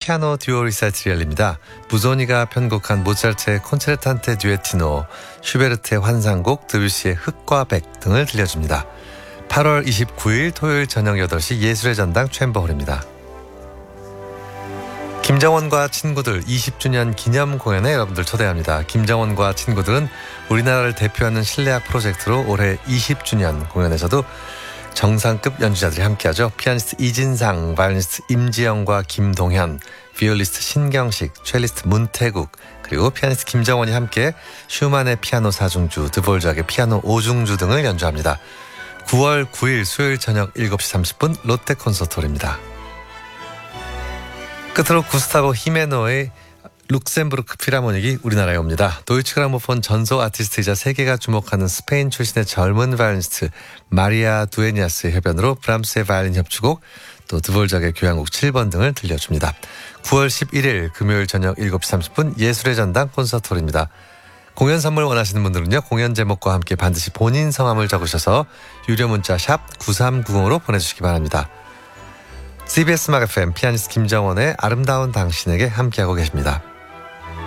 피아노 듀오 리사이틀이 열립니다. 무소니가 편곡한 모차르트의 콘체르탄테 듀에티노, 슈베르트의 환상곡, 드뷔시의 흙과 백 등을 들려줍니다. 8월 29일 토요일 저녁 8시 예술의 전당 챔버홀입니다. 김정원과 친구들 20주년 기념 공연에 여러분들 초대합니다. 김정원과 친구들은 우리나라를 대표하는 실내악 프로젝트로 올해 20주년 공연에서도 정상급 연주자들이 함께하죠. 피아니스트 이진상, 바이올리니스트 임지영과 김동현, 비올리스트 신경식, 첼리스트 문태국, 그리고 피아니스트 김정원이 함께 슈만의 피아노 4중주, 드볼작의 피아노 5중주 등을 연주합니다. 9월 9일 수요일 저녁 7시 30분 롯데 콘서트홀입니다. 끝으로 구스타보 히메노의 룩셈부르크 필하모닉이 우리나라에 옵니다. 도이치 그라모폰 전속 아티스트이자 세계가 주목하는 스페인 출신의 젊은 바이올리니스트 마리아 두에니아스의 협연으로 브람스의 바이올린 협주곡, 또 드볼작의 교향곡 7번 등을 들려줍니다. 9월 11일 금요일 저녁 7시 30분 예술의 전당 콘서트홀입니다. 공연 선물 원하시는 분들은요, 공연 제목과 함께 반드시 본인 성함을 적으셔서 유료 문자 샵 9390으로 보내주시기 바랍니다. CBS 음악 FM 피아니스트 김정원의 아름다운 당신에게 함께하고 계십니다.